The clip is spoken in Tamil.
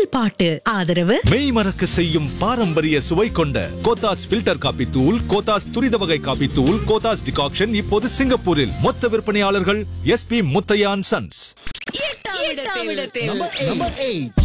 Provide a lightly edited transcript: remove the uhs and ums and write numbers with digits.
பாட்டு. ஆதரவு மெய் மறக்க செய்யும் பாரம்பரிய சுவை கொண்ட கோத்தாஸ் ஃபில்டர் காபி தூள், கோத்தாஸ் துரித வகை காபி தூள், கோத்தாஸ் டிகாக்ஷன் இப்போது சிங்கப்பூரில் மொத்த விற்பனையாளர்கள் SP Muthiah and sons. Number 8.